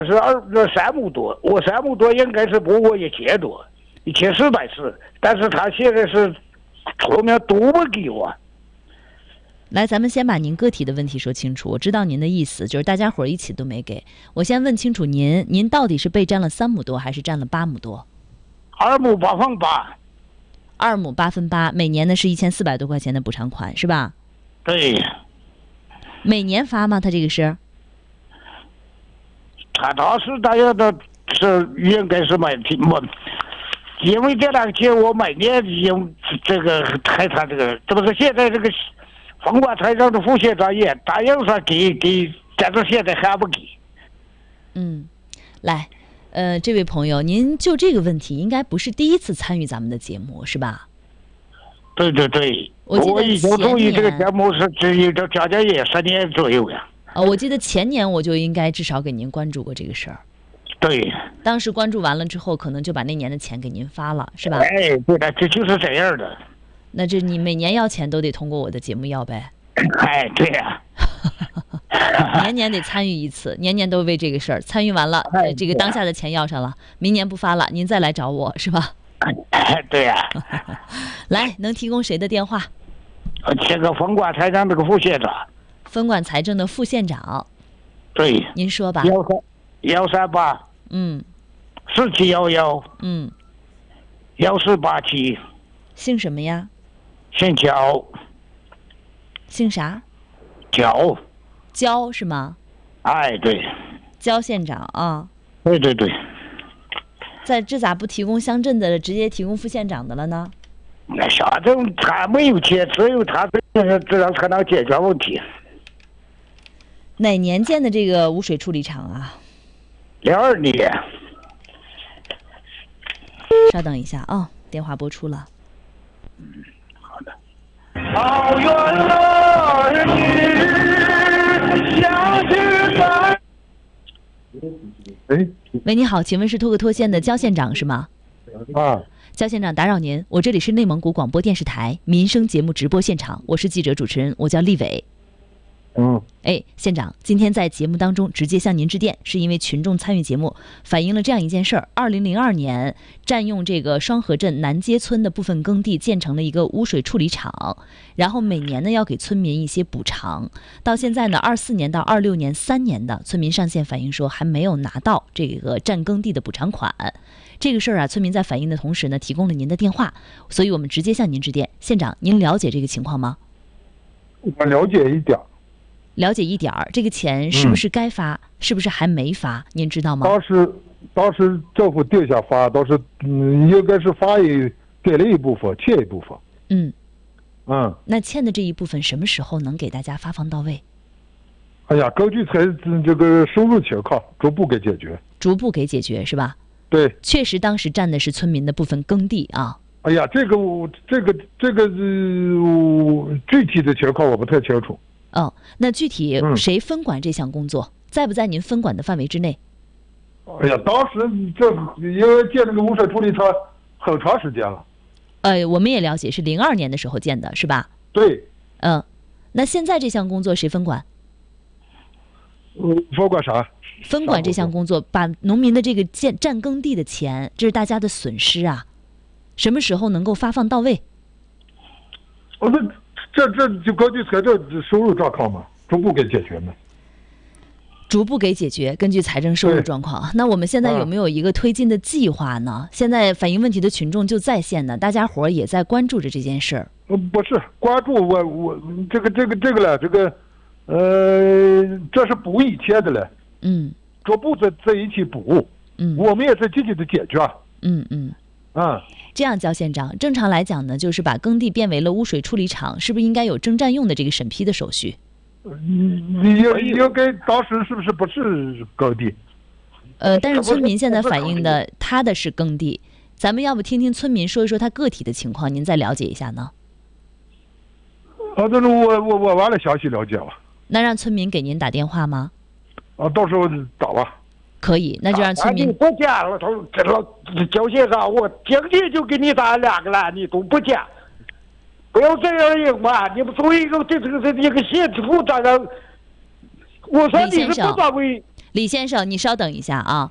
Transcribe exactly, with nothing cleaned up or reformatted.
是二这三亩多，我三亩多应该是不过一千多，一千四百四，但是他现在是后面都不给我。 来，咱们先把您个体的问题说清楚。我知道您的意思，就是大家伙一起都没给。我先问清楚您，您到底是被占了三亩多，还是占了八亩多？ 二亩八分八。 二亩八分八，每年呢是一千四百多块钱的补偿款，是吧？ 对。 每年发吗？他这个是？ 他当时大家都是应该是买我，因为这两个钱我每年用这个开他这个，这不是现在这个。风管台上的副县长也答应说给给，但是现在还不给。 嗯，来，呃，这位朋友，您就这个问题应该不是第一次参与咱们的节目，是吧？ 对对对， 我记得我已经注意这个节目是只有这将近也十年左右呀。 哦，我记得前年我就应该至少给您关注过这个事儿。 对。 当时关注完了之后，可能就把那年的钱给您发了，是吧？ 哎，对的，这就是这样的。 那这你每年要钱都得通过我的节目要呗？ 哎，对呀、 啊。年年得参与一次，年年都为这个事儿参与完了， 哎、 这个当下的钱要上了，明年不发了，您再来找我是吧？ 哎，对呀、 啊。来，能提供谁的电话？ 这个分管财政这个副县长。 分管财政的副县长。 对。 您说吧。 幺三幺三八。 嗯。 四七幺幺。 嗯。 幺四八七。 姓什么呀？ 姓焦。 姓啥？ 焦。 焦是吗？ 哎，对。 焦县长啊。 对对对。 在这咋不提供乡镇的，直接提供副县长的了呢？ 那乡镇他没有钱，只有他这这样才能解决问题。 哪年建的这个污水处理厂啊？ 零二年。 稍等一下啊、哦，电话拨出了。 嗯，好的。好远了，你想去在。 哎，喂，你好，请问是托克托县的焦县长是吗？ 啊， 焦县长，打扰您，我这里是内蒙古广播电视台民生节目直播现场，我是记者主持人，我叫立伟。 嗯， 哎，县长，今天在节目当中直接向您致电，是因为群众参与节目反映了这样一件事儿：二零零二年占用这个双河镇南街村的部分耕地建成了一个污水处理厂，然后每年呢要给村民一些补偿。到现在呢，二四年到二六年三年的村民上线反映说还没有拿到这个占耕地的补偿款。这个事儿啊，村民在反映的同时呢，提供了您的电话，所以我们直接向您致电。县长，您了解这个情况吗？ 我了解一点。 了解一点儿，这个钱是不是该发、嗯、是不是还没发您知道吗？ 当时当时政府定下发，倒是嗯应该是发一给了一部分，欠一部分。 嗯嗯， 那欠的这一部分什么时候能给大家发放到位？ 哎呀，根据财这个收入情况逐步给解决。 逐步给解决是吧？ 对， 确实当时占的是村民的部分耕地啊。 哎呀，这个我这个这个、呃、具体的情况我不太清楚。 哦，那具体谁分管这项工作、嗯、在不在您分管的范围之内？ 哎呀，当时这因为建这个污水处理厂很长时间了。 呃，我们也了解是零二年的时候建的是吧？ 对。 嗯，那现在这项工作谁分管？ 嗯，分管啥？ 分管这项工作，把农民的这个建占耕地的钱，这是大家的损失啊，什么时候能够发放到位？ 我说。这这就根据财政收入状况嘛，逐步给解决嘛。 逐步给解决，根据财政收入状况。那我们现在有没有一个推进的计划呢？啊、现在反映问题的群众就在线呢，大家伙也在关注着这件事儿。 呃，不是关注我我这个这个这个了，这个呃，这是补以前的了。 嗯。 逐步在在一起补。 嗯。 我们也在积极的解决。 嗯嗯。 啊， 这样，焦县长，正常来讲呢，就是把耕地变为了污水处理厂，是不是应该有征占用的这个审批的手续？ 你你应应该当时是不是不是耕地？ 呃，但是村民现在反映的他的是耕地，咱们要不听听村民说一说他个体的情况，您再了解一下呢？ 啊，这是我我我完了详细了解了。 那让村民给您打电话吗？ 啊，到时候打吧。 可以，那就让村民。 啊、你不讲了，头这老焦先生，我今天就给你打两个了，你都不讲，不要这样隐瞒。你们作为一个这这个这一个县府长人，我说你是不作为。 李先生，你稍等一下啊。